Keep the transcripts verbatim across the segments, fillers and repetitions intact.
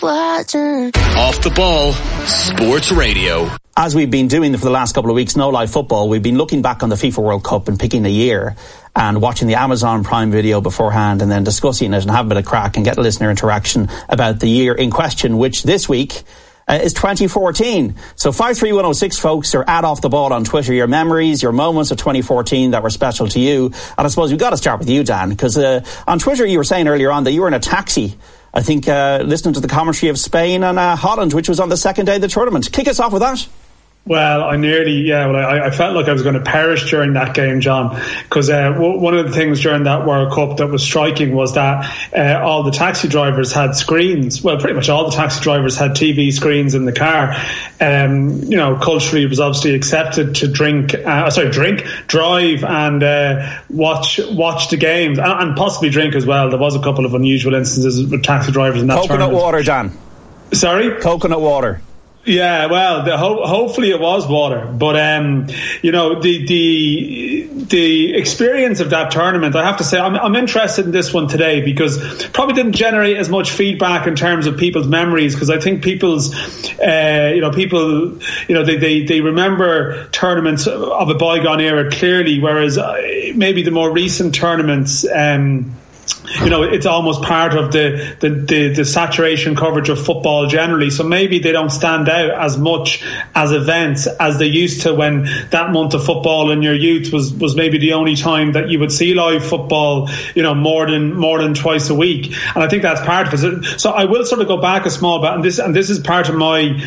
watching. Off the Ball Sports Radio. As we've been doing for the last couple of weeks, No Live Football, we've been looking back on the FIFA World Cup and picking a year and watching the Amazon Prime video beforehand and then discussing it and having a bit of crack and get listener interaction about the year in question, which this week uh, is twenty fourteen. So five three one oh six, folks, or at Off the Ball on Twitter, your memories, your moments of twenty fourteen that were special to you. And I suppose we've got to start with you, Dan, because uh, on Twitter you were saying earlier on that you were in a taxi, I think, uh, listening to the commentary of Spain and uh, Holland, which was on the second day of the tournament. Kick us off with that. Well, I nearly, yeah, well, I, I felt like I was going to perish during that game, John, because uh, w- one of the things during that World Cup that was striking was that uh, all the taxi drivers had screens. Well, pretty much all the taxi drivers had T V screens in the car. Um, you know, culturally it was obviously accepted to drink, uh, sorry, drink, drive and uh, watch watch the games and, and possibly drink as well. There was a couple of unusual instances with taxi drivers in that Coconut tournament. water, John. Sorry? Coconut water. Yeah, well, the, ho- hopefully it was water, but um, you know, the the the experience of that tournament, I have to say, I'm, I'm interested in this one today because probably didn't generate as much feedback in terms of people's memories, because I think people's, uh, you know, people, you know, they, they, they remember tournaments of a bygone era clearly, whereas uh, maybe the more recent tournaments, um, you know, it's almost part of the, the, the, the saturation coverage of football generally. So maybe they don't stand out as much as events as they used to when that month of football in your youth was, was maybe the only time that you would see live football, you know, more than more than twice a week. And I think that's part of it. So I will sort of go back a small bit, and this and this is part of my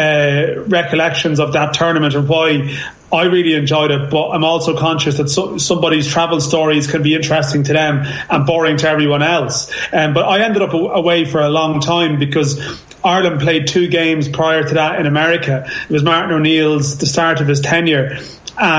uh, recollections of that tournament and why I really enjoyed it, but I'm also conscious that so, somebody's travel stories can be interesting to them and boring to everyone else. Um, but I ended up away for a long time because Ireland played two games prior to that in America. It was Martin O'Neill's, the start of his tenure.